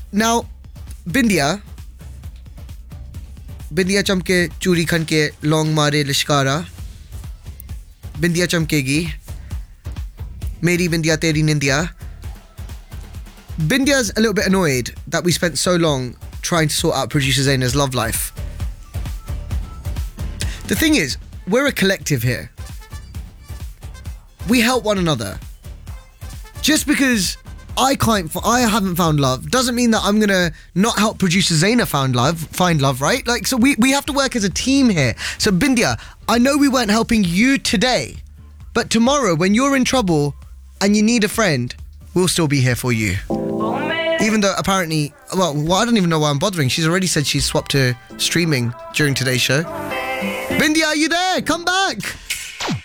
Now, Bindia chamke churi khanke long mare lishkara. Bindia chamkegi. Meri Bindia teri nindia. Bindia's a little bit annoyed that we spent so long trying to sort out producer Zaina's love life. The thing is, we're a collective here. We help one another. Just because I haven't found love doesn't mean that I'm gonna not help producer Zaina find love, right? Like, so we have to work as a team here. So Bindia, I know we weren't helping you today, but tomorrow when you're in trouble and you need a friend, we'll still be here for you. Even though apparently, well, I don't even know why I'm bothering. She's already said she's swapped to streaming during today's show. Bindia, are you there? Come back!